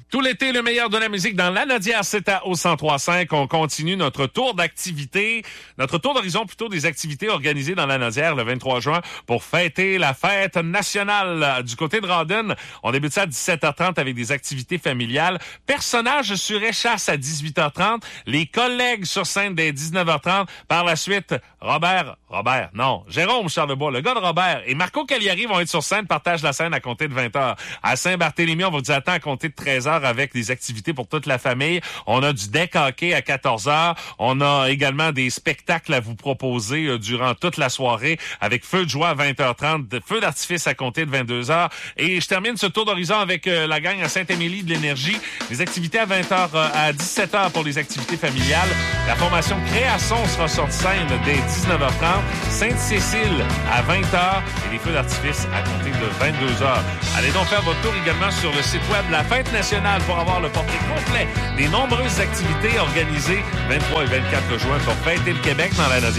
Tout l'été, le meilleur de la musique dans l'Anaudière, c'est au 103.5. On continue notre tour d'activités, notre tour d'horizon plutôt des activités organisées dans l'Anaudière le 23 juin pour fêter la fête nationale. Du côté de Rawdon, on débute ça à 17h30 avec des activités familiales. Personnages sur échasse à 18h30. Les collègues sur scène dès 19h30. Par la suite, Jérôme Charlebois, le gars de Robert et Marco Cagliari vont être sur scène, partagent la scène à compter de 20h. À Saint-Barthélemy, on vous attend à compter de 13h avec des activités pour toute la famille. On a du deck hockey à 14h. On a également des spectacles à vous proposer durant toute la soirée avec feu de joie à 20h30, feu d'artifice à compter de 22h. Et je termine ce tour d'horizon avec la gang à Saint-Émilie de l'Énergie. Les activités à 20h à 17h pour les activités familiales. La formation Création sera sur scène dès 19h30. Sainte-Cécile à 20h et les feux d'artifice à compter de 22h. Allez donc faire votre tour également sur le site web de la Fête nationale pour avoir le portrait complet des nombreuses activités organisées 23 et 24 juin pour fêter le Québec dans la